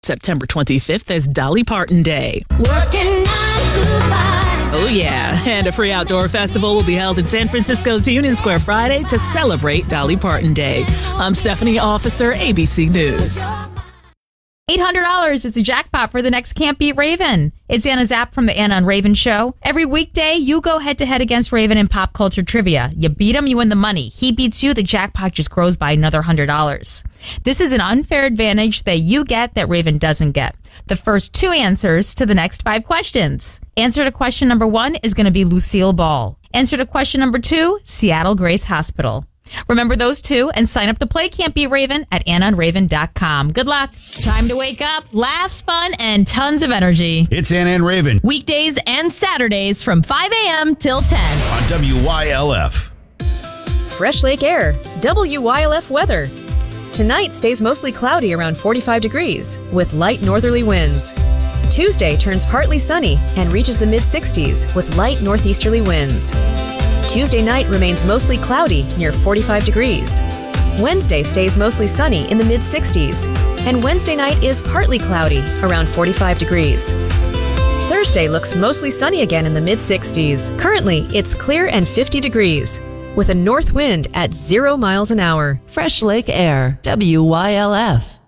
September 25th is Dolly Parton Day. Working 9 to 5. Oh, yeah. And a free outdoor festival will be held in San Francisco's Union Square Friday to celebrate Dolly Parton Day. I'm Stephanie Officer, ABC News. $800 is the jackpot for the next Can't Beat Raven. It's Anna Zapp from the Anna and Raven Show. Every weekday, you go head-to-head against Raven in pop culture trivia. You beat him, you win the money. He beats you, the jackpot just grows by another $100. This is an unfair advantage that you get that Raven doesn't get. The first 2 answers to the next 5 questions. Answer to question number 1 is going to be Lucille Ball. Answer to question number 2, Seattle Grace Hospital. Remember those 2 and sign up to play Can't Beat Raven at AnnaandRaven.com. Good luck. Time to wake up, laughs, fun, and tons of energy. It's Anna and Raven. Weekdays and Saturdays from 5 a.m. till 10. On WYLF. Fresh Lake Air, WYLF weather. Tonight stays mostly cloudy around 45 degrees with light northerly winds. Tuesday turns partly sunny and reaches the mid-60s with light northeasterly winds. Tuesday night remains mostly cloudy near 45 degrees. Wednesday stays mostly sunny in the mid-60s, and Wednesday night is partly cloudy around 45 degrees. Thursday looks mostly sunny again in the mid-60s. Currently, it's clear and 50 degrees, with a north wind at 0 miles an hour. Fresh Lake Air, WYLF.